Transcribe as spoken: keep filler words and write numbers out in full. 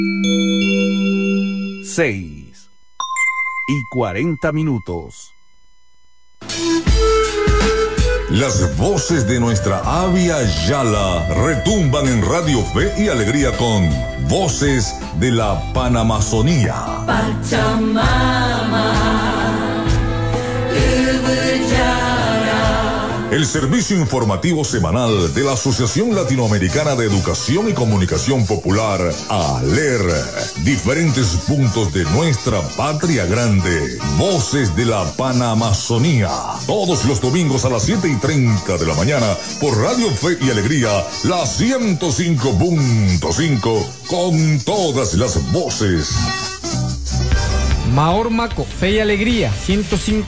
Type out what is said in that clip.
Seis y cuarenta minutos. Las voces de nuestra Avia Yala retumban en Radio Fe y Alegría con Voces de la Panamazonía. Pachamama, el servicio informativo semanal de la Asociación Latinoamericana de Educación y Comunicación Popular, ALER. Diferentes puntos de nuestra patria grande. Voces de la Panamazonía. Todos los domingos a las siete y treinta de la mañana por Radio Fe y Alegría, la ciento cinco punto cinco, con todas las voces. Maor Maco, Fe y Alegría, ciento cinco